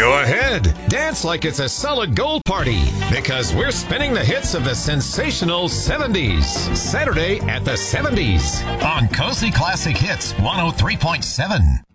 Go ahead. Dance like it's a solid gold party because we're spinning the hits of the sensational 70s. Saturday at the 70s on Cozy Classic Hits 103.7.